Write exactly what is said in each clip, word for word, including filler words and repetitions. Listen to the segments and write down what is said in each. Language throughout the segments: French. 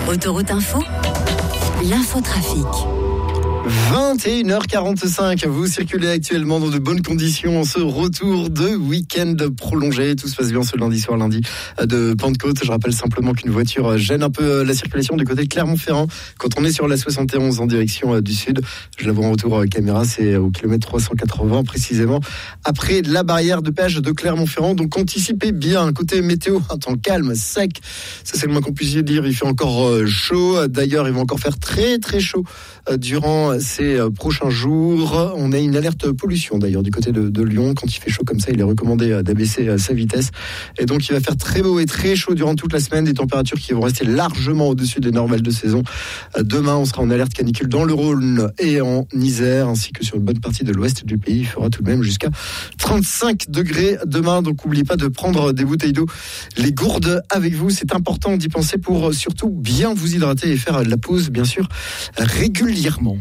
Autoroute Info, l'infotrafic. vingt et une heures quarante-cinq, vous circulez actuellement dans de bonnes conditions en ce retour de week-end prolongé. Tout se passe bien ce lundi soir, lundi de Pentecôte. Je rappelle simplement qu'une voiture gêne un peu la circulation du côté de Clermont-Ferrand quand on est sur la soixante et onze en direction du sud. Je la vois en retour caméra, c'est au kilomètre trois cent quatre-vingts précisément après la barrière de péage de Clermont-Ferrand. Donc anticipez bien. Côté météo, un temps calme, sec, ça c'est le moins qu'on puisse dire. Il fait encore chaud. D'ailleurs, il va encore faire très très chaud durant ces prochains jours. On a une alerte pollution d'ailleurs du côté de, de Lyon. Quand il fait chaud comme ça, il est recommandé d'abaisser sa vitesse. Et donc il va faire très beau et très chaud durant toute la semaine. Des températures qui vont rester largement au-dessus des normales de saison. Demain, on sera en alerte canicule dans le Rhône et en Isère, ainsi que sur une bonne partie de l'ouest du pays. Il fera tout de même jusqu'à trente-cinq degrés demain. Donc n'oubliez pas de prendre des bouteilles d'eau, les gourdes avec vous. C'est important d'y penser pour surtout bien vous hydrater et faire la pause, bien sûr, régulièrement.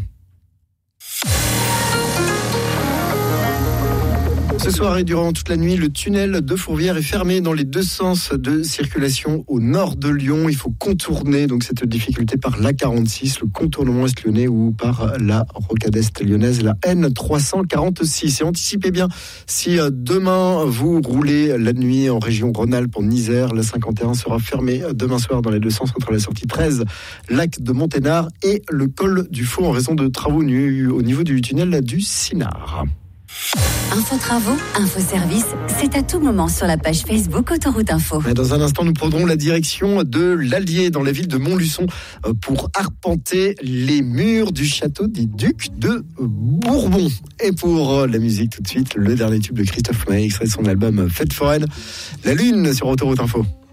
Ce soir et durant toute la nuit, le tunnel de Fourvière est fermé dans les deux sens de circulation au nord de Lyon. Il faut contourner donc cette difficulté par l'A quarante-six, le contournement est-lyonnais, ou par la rocade est lyonnaise, la N trois cent quarante-six. Et anticipez bien, si demain vous roulez la nuit en région Rhône-Alpes, en Isère, la cinquante et un sera fermée demain soir dans les deux sens entre la sortie treize, lac de Monténard et le col du Faux en raison de travaux nus au niveau du tunnel du Sinard. Info travaux, info service, c'est à tout moment sur la page Facebook Autoroute Info. Dans un instant, nous prendrons la direction de l'Allier, dans la ville de Montluçon, pour arpenter les murs du château des Ducs de Bourbon. Et pour la musique, tout de suite, le dernier tube de Christophe Maé, extrait de son album Fête foraine, La Lune sur Autoroute Info.